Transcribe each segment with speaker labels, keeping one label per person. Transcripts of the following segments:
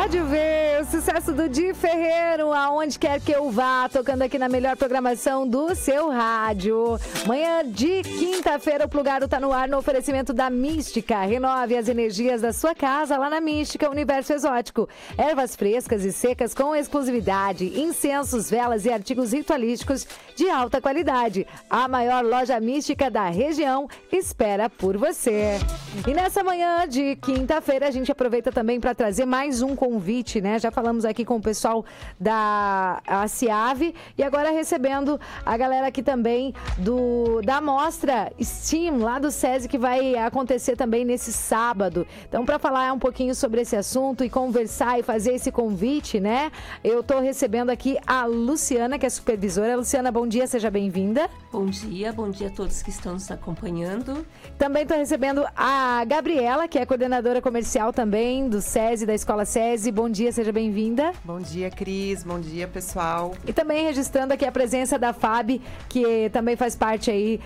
Speaker 1: Rádio V, o sucesso do Di Ferreiro, aonde quer que eu vá, tocando aqui na melhor programação do seu rádio. Manhã de quinta-feira, o Plugado tá no ar no oferecimento da Mística. Renove as energias da sua casa lá na Mística Universo Exótico. Ervas frescas e secas com exclusividade, incensos, velas e artigos ritualísticos de alta qualidade. A maior loja mística da região espera por você. E nessa manhã de quinta-feira, a gente aproveita também para trazer mais um convite, né? Já falamos aqui com o pessoal da CIAV e agora recebendo a galera aqui também da Mostra STEAM, lá do SESI, que vai acontecer também nesse sábado. Então, para falar um pouquinho sobre esse assunto e conversar e fazer esse convite, né? Eu estou recebendo aqui a Luciana, que é supervisora. Luciana, bom dia, seja bem-vinda.
Speaker 2: Bom dia a todos que estão nos acompanhando.
Speaker 1: Também estou recebendo a Gabriela, que é coordenadora comercial também do SESI, da Escola SESI. Bom dia, seja bem-vinda.
Speaker 3: Bom dia, Cris. Bom dia, pessoal.
Speaker 1: E também registrando aqui a presença da Fábio, que também faz parte aí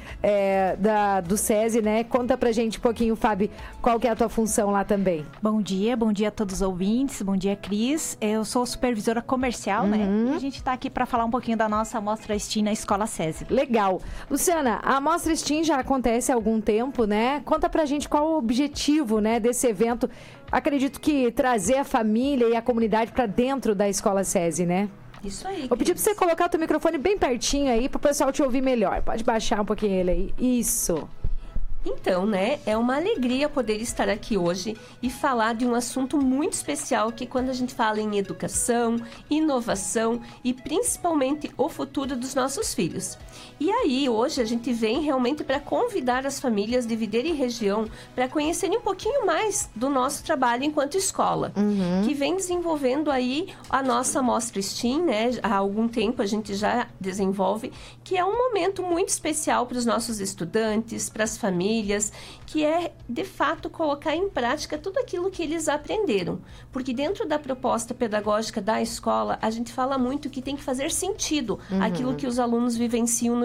Speaker 1: do SESI, né? Conta pra gente um pouquinho, Fábio, qual que é a tua função lá também.
Speaker 4: Bom dia a todos os ouvintes. Bom dia, Cris. Eu sou supervisora comercial, né? E a gente tá aqui para falar um pouquinho da nossa Mostra STEAM na Escola SESI.
Speaker 1: Legal. Luciana, a Mostra STEAM já acontece há algum tempo, né? Conta pra gente qual o objetivo, né, desse evento. Acredito que trazer a família e a comunidade para dentro da Escola SESI, né?
Speaker 2: Isso aí.
Speaker 1: Vou pedir para você colocar o teu microfone bem pertinho aí para o pessoal te ouvir melhor. Pode baixar um pouquinho ele aí. Isso.
Speaker 2: Então, né, é uma alegria poder estar aqui hoje e falar de um assunto muito especial que quando a gente fala em educação, inovação e principalmente o futuro dos nossos filhos. E aí, hoje a gente vem realmente para convidar as famílias de Videira e região para conhecerem um pouquinho mais do nosso trabalho enquanto escola, que vem desenvolvendo aí a nossa Mostra STEAM, né, há algum tempo a gente já desenvolve, que é um momento muito especial para os nossos estudantes, para as famílias, que é, de fato, colocar em prática tudo aquilo que eles aprenderam. Porque dentro da proposta pedagógica da escola, a gente fala muito que tem que fazer sentido aquilo que os alunos vivenciam no